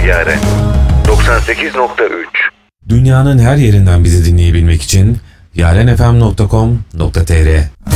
Yaren 98.3. Dünyanın her yerinden bizi dinleyebilmek için yarenfm.com.tr